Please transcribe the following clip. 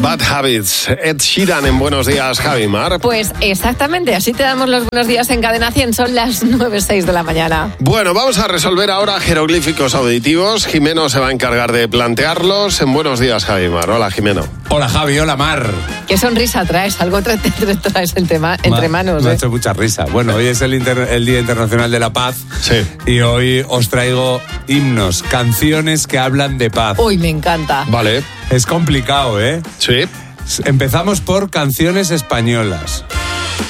Bad Habits, Ed Sheeran en Buenos Días, Javi Mar. Pues exactamente, así te damos los buenos días en Cadena 100, son las 9:06 de la mañana. Bueno, vamos a resolver ahora jeroglíficos auditivos. Jimeno se va a encargar de plantearlos en Buenos Días, Javi Mar. Hola, Jimeno. Hola, Javi, hola, Mar. ¿Qué sonrisa traes? Algo traes el tema entre manos. Me ha hecho mucha risa. Bueno, hoy es el Día Internacional de la Paz. Sí. Y hoy os traigo himnos, canciones que hablan de paz. Uy, me encanta. Vale. Es complicado, ¿eh? Sí. Empezamos por canciones españolas.